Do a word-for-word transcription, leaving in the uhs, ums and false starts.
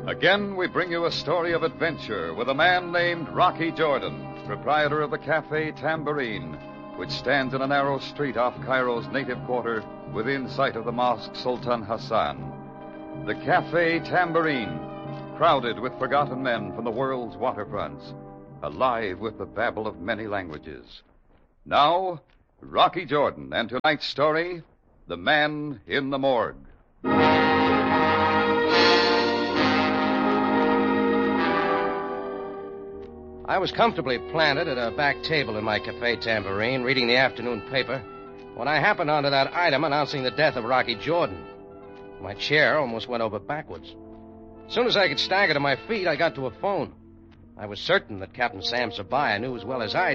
Again, we bring you a story of adventure with a man named Rocky Jordan, proprietor of the Cafe Tambourine, which stands in a narrow street off Cairo's native quarter within sight of the Mosque Sultan Hassan. The Cafe Tambourine, crowded with forgotten men from the world's waterfronts, alive with the babble of many languages. Now, Rocky Jordan, and tonight's story, The Man in the Morgue. I was comfortably planted at a back table in my Cafe Tambourine, reading the afternoon paper, when I happened onto that item announcing the death of Rocky Jordan. My chair almost went over backwards. As soon as I could stagger to my feet, I got to a phone. I was certain that Captain Sam Sabaya knew as well as I